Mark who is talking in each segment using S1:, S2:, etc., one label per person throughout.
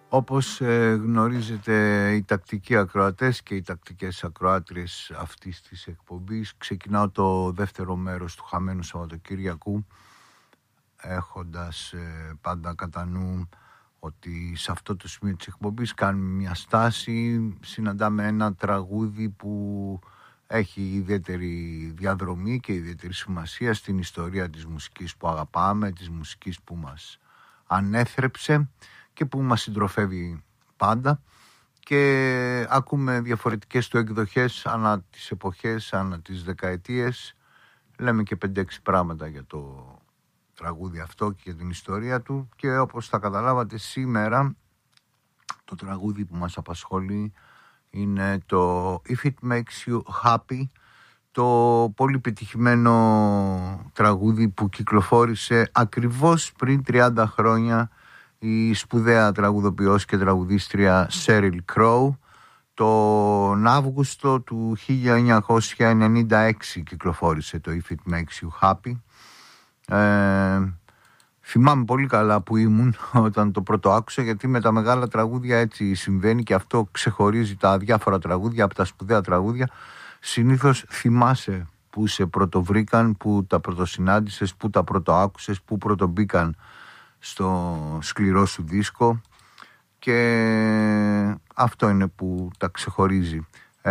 S1: Όπως γνωρίζετε, οι τακτικοί ακροατές και οι τακτικές ακροάτριες αυτής της εκπομπής, ξεκινάω το δεύτερο μέρος του χαμένου Σαββατοκύριακου έχοντας πάντα κατά νου ότι σε αυτό το σημείο της εκπομπής κάνουμε μια στάση, συναντάμε ένα τραγούδι που έχει ιδιαίτερη διαδρομή και ιδιαίτερη σημασία στην ιστορία της μουσικής που αγαπάμε, της μουσικής που μας ανέθρεψε και που μας συντροφεύει πάντα, και ακούμε διαφορετικές του εκδοχές ανά τις εποχές, ανά τις δεκαετίες. Λέμε και 5-6 πράγματα για το τραγούδι αυτό και για την ιστορία του, και όπως θα καταλάβατε σήμερα το τραγούδι που μας απασχολεί είναι το If It Makes You Happy, το πολύ πετυχημένο τραγούδι που κυκλοφόρησε ακριβώς πριν 30 χρόνια η σπουδαία τραγουδοποιός και τραγουδίστρια Sheryl Crow. Τον Αύγουστο του 1996 κυκλοφόρησε το If It Makes You Happy. Θυμάμαι πολύ καλά που ήμουν όταν το πρώτο άκουσα, γιατί με τα μεγάλα τραγούδια έτσι συμβαίνει και αυτό ξεχωρίζει τα διάφορα τραγούδια από τα σπουδαία τραγούδια. Συνήθως θυμάσαι που σε πρωτοβρήκαν, που τα πρωτοσυνάντησες, που τα πρωτοάκουσες, που πρωτομπήκαν στο σκληρό σου δίσκο, και αυτό είναι που τα ξεχωρίζει.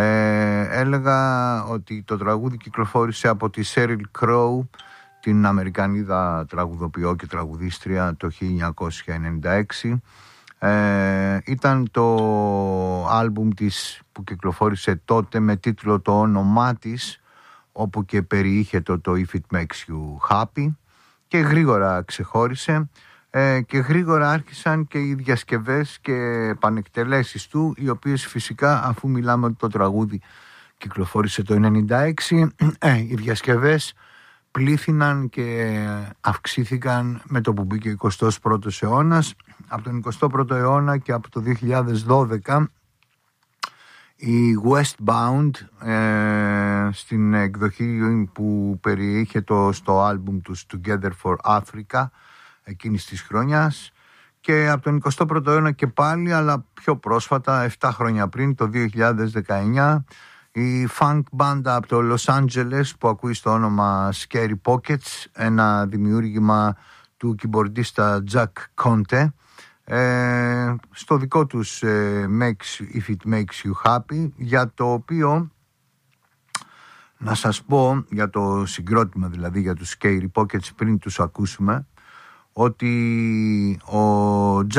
S1: Έλεγα ότι το τραγούδι κυκλοφόρησε από τη Sheryl Crow, την Αμερικανίδα τραγουδοποιό και τραγουδίστρια, το 1996. Ήταν το άλμπουμ της που κυκλοφόρησε τότε με τίτλο το όνομά της, όπου και περιείχε το If It Makes You Happy, και γρήγορα ξεχώρισε και γρήγορα άρχισαν και οι διασκευές και επανεκτελέσεις του, οι οποίες φυσικά, αφού μιλάμε ότι το τραγούδι κυκλοφόρησε το 1996, οι διασκευές πλήθυναν και αυξήθηκαν με το που μπήκε ο 21ος αιώνας. Από τον 21ο αιώνα και από το 2012 η Westbound στην εκδοχή που περιείχε στο άλμπουμ τους Together for Africa εκείνης της χρονιάς, και από τον 21ο αιώνα και πάλι, αλλά πιο πρόσφατα, 7 χρόνια πριν, το 2019, η funk μπάντα από το Los Angeles που ακούει στο όνομα Scary Pockets, ένα δημιούργημα του κιμπορντίστα Jack Conte, στο δικό τους If It Makes You Happy, για το οποίο να σας πω, για το συγκρότημα δηλαδή, για τους Scary Pockets, πριν τους ακούσουμε, ότι ο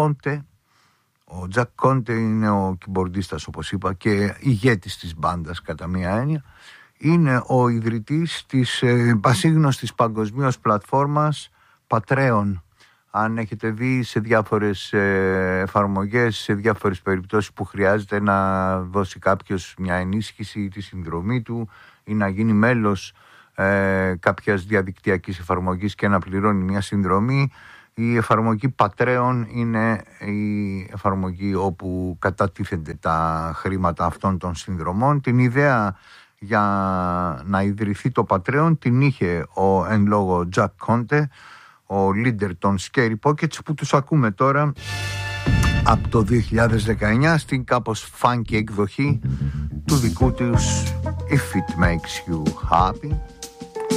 S1: Jack Conte είναι ο κιμπορντίστας, όπως είπα, και ηγέτης της μπάντας κατά μία έννοια. Είναι ο ιδρυτής της πασίγνωστης παγκοσμίως πλατφόρμας Patreon. Αν έχετε δει σε διάφορες εφαρμογές, σε διάφορες περιπτώσεις που χρειάζεται να δώσει κάποιος μια ενίσχυση, τη συνδρομή του, ή να γίνει μέλος κάποιας διαδικτυακής εφαρμογής και να πληρώνει μια συνδρομή, η εφαρμογή Patreon είναι η εφαρμογή όπου κατατίθενται τα χρήματα αυτών των συνδρομών. Την ιδέα για να ιδρυθεί το Patreon την είχε ο εν λόγω Jack Conte, ο leader των Scary Pockets, που τους ακούμε τώρα από το 2019 στην κάπως funky εκδοχή του δικού τους If It Makes You Happy.